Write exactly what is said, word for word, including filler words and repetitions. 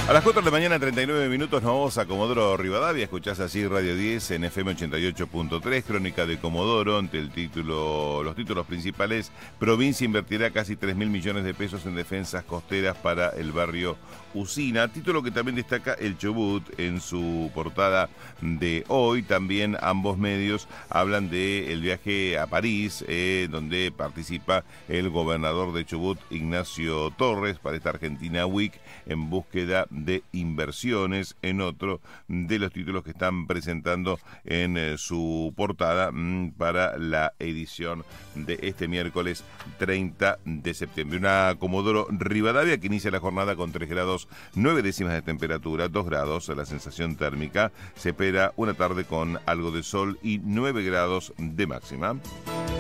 A las cuatro de la mañana, treinta y nueve minutos, nos vamos a Comodoro Rivadavia. Escuchás así Radio diez en F M ochenta y ocho punto tres, Crónica de Comodoro, ante el título, los títulos principales. Provincia invertirá casi tres mil millones de pesos en defensas costeras para el barrio Usina. Título que también destaca el Chubut en su portada de hoy. También ambos medios hablan del viaje a París, eh, donde participa el gobernador de Chubut, Ignacio Torres, para esta Argentina Week, en búsqueda de inversiones, en otro de los títulos que están presentando en eh, su portada mmm, para la edición de este miércoles treinta de septiembre. Una Comodoro Rivadavia que inicia la jornada con tres grados nueve décimas de temperatura, dos grados la sensación térmica. Se espera una tarde con algo de sol y nueve grados de máxima.